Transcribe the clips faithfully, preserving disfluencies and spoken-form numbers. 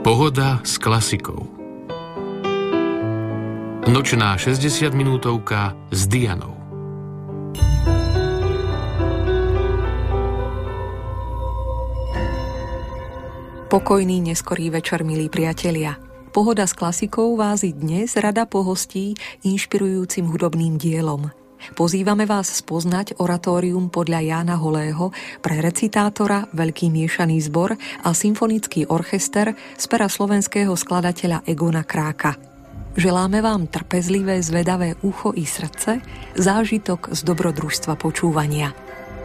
Pohoda s klasikou. Nočná šesťdesiatminútovka s Dianou. Pokojný neskorý večer, milí priatelia. Pohoda s klasikou vás i dnes rada pohostí inšpirujúcim hudobným dielom. Pozývame vás spoznať oratórium podľa Jána Holého pre recitátora, veľký miešaný zbor a symfonický orchester z pera slovenského skladateľa Egona Kráka. Želáme vám trpezlivé, zvedavé ucho i srdce, zážitok z dobrodružstva počúvania.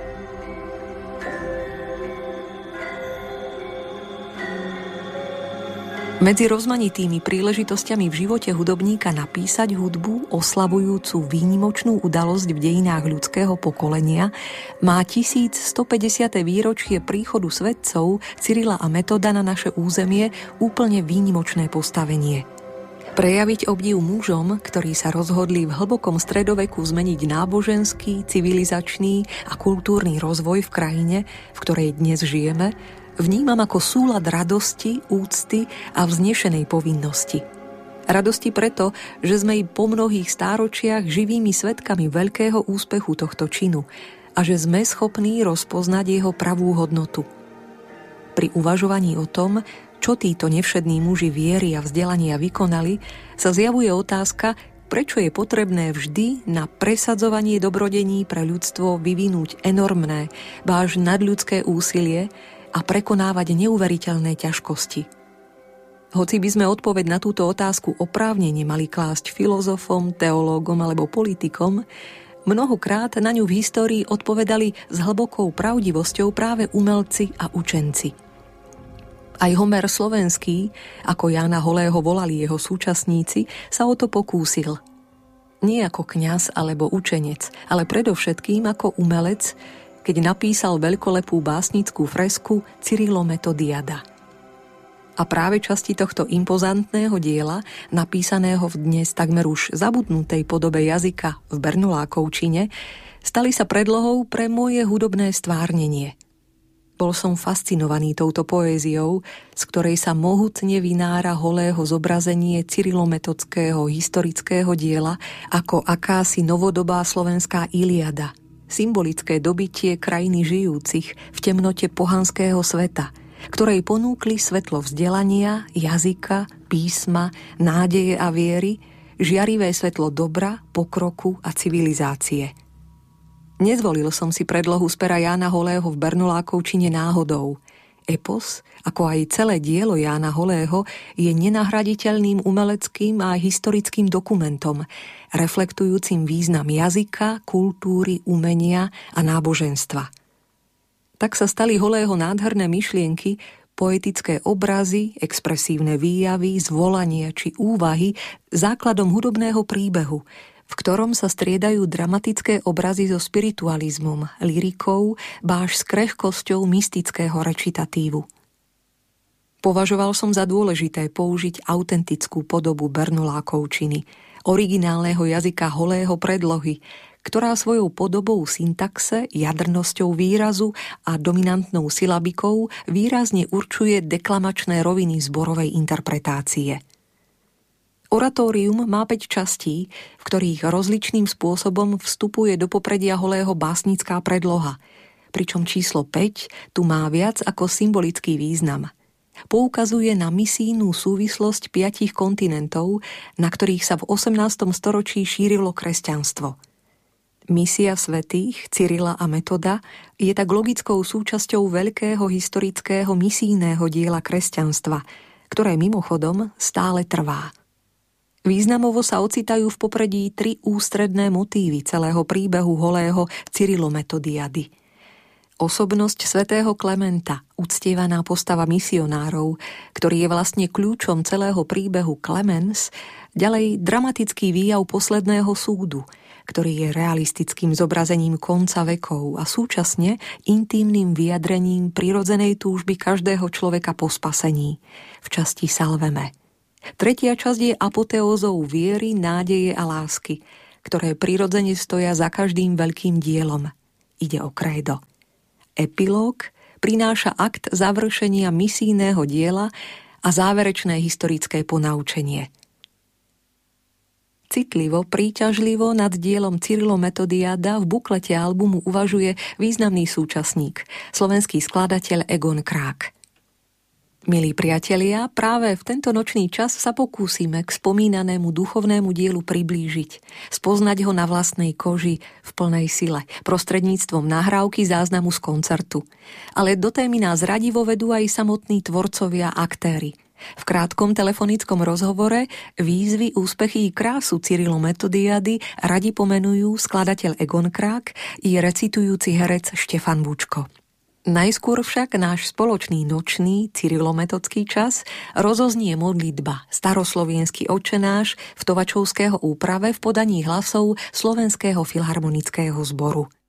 Medzi rozmanitými príležitosťami v živote hudobníka napísať hudbu oslavujúcu výnimočnú udalosť v dejinách ľudského pokolenia má tisícstopäťdesiate výročie príchodu svetcov Cyrila a Metoda na naše územie úplne výnimočné postavenie. Prejaviť obdiv mužom, ktorí sa rozhodli v hlbokom stredoveku zmeniť náboženský, civilizačný a kultúrny rozvoj v krajine, v ktorej dnes žijeme, vnímam ako súlad radosti, úcty a vznešenej povinnosti. Radosti preto, že sme i po mnohých stáročiach živými svedkami veľkého úspechu tohto činu a že sme schopní rozpoznať jeho pravú hodnotu. Pri uvažovaní o tom, čo títo nevšední muži viery a vzdelania vykonali, sa zjavuje otázka, prečo je potrebné vždy na presadzovanie dobrodení pre ľudstvo vyvinúť enormné, ba až nadľudské úsilie a prekonávať neuveriteľné ťažkosti. Hoci by sme odpoveď na túto otázku oprávnene mali klásť filozofom, teológom alebo politikom, mnohokrát na ňu v histórii odpovedali s hlbokou pravdivosťou práve umelci a učenci. Aj Homer slovenský, ako Jána Holého volali jeho súčasníci, sa o to pokúsil. Nie ako kňaz alebo učenec, ale predovšetkým ako umelec, keď napísal veľkolepú básnickú fresku Cyrilometodiada. A práve časti tohto impozantného diela, napísaného v dnes takmer už zabudnutej podobe jazyka v bernolákovčine, stali sa predlohou pre moje hudobné stvárnenie. Bol som fascinovaný touto poéziou, z ktorej sa mohutne vynára Holého zobrazenie cyrilometodského historického diela ako akási novodobá slovenská Iliada, symbolické dobytie krajiny žijúcich v temnote pohanského sveta, ktorej ponúkli svetlo vzdelania, jazyka, písma, nádeje a viery, žiarivé svetlo dobra, pokroku a civilizácie. Nezvolil som si predlohu z pera Jána Holého v bernolákovčine náhodou. Epos, ako aj celé dielo Jána Holého, je nenahraditeľným umeleckým a historickým dokumentom, reflektujúcim význam jazyka, kultúry, umenia a náboženstva. Tak sa stali Holého nádherné myšlienky, poetické obrazy, expresívne výjavy, zvolanie či úvahy základom hudobného príbehu, v ktorom sa striedajú dramatické obrazy so spiritualizmom, lyrikou, báž s krehkosťou mystického recitatívu. Považoval som za dôležité použiť autentickú podobu bernolákovčiny, originálneho jazyka Holého predlohy, ktorá svojou podobou syntaxe, jadrnosťou výrazu a dominantnou sylabikou výrazne určuje deklamačné roviny zborovej interpretácie. Oratórium má päť častí, v ktorých rozličným spôsobom vstupuje do popredia Holého básnická predloha, pričom číslo päť tu má viac ako symbolický význam. Poukazuje na misijnú súvislosť piatich kontinentov, na ktorých sa v osemnástom storočí šírilo kresťanstvo. Misia svätých Cyrila a Metoda je tak logickou súčasťou veľkého historického misijného diela kresťanstva, ktoré mimochodom stále trvá. Významovo sa ocitajú v popredí tri ústredné motívy celého príbehu Holého Cyrilometodiady. Osobnosť svätého Klementa, uctievaná postava misionárov, ktorý je vlastne kľúčom celého príbehu Klemens, ďalej dramatický výjav posledného súdu, ktorý je realistickým zobrazením konca vekov a súčasne intímnym vyjadrením prirodzenej túžby každého človeka po spasení v časti Salveme. Tretia časť je apoteózou viery, nádeje a lásky, ktoré prirodzene stoja za každým veľkým dielom. Ide o krédo. Epilóg prináša akt završenia misijného diela a záverečné historické ponaučenie. Citlivo, príťažlivo nad dielom Cyrilo Metodiada v buklete albumu uvažuje významný súčasník, slovenský skladateľ Egon Krák. Milí priatelia, práve v tento nočný čas sa pokúsime k spomínanému duchovnému dielu priblížiť, spoznať ho na vlastnej koži v plnej sile, prostredníctvom nahrávky záznamu z koncertu. Ale do témy nás radivo vedú aj samotní tvorcovia aktéri. V krátkom telefonickom rozhovore výzvy, úspechy i krásu Cyrilo Metodiady radi pomenujú skladateľ Egon Krák i recitujúci herec Štefan Bučko. Najskôr však náš spoločný nočný cyrilometodský čas rozoznie modlitba staroslovenský Otčenáš v Tovačovského úprave v podaní hlasov Slovenského filharmonického zboru.